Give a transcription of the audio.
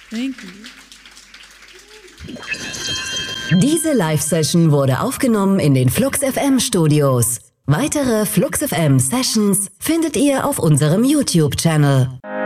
Thank you. Diese Live-Session wurde aufgenommen in den Flux FM Studios. Weitere Flux FM Sessions findet ihr auf unserem YouTube-Channel.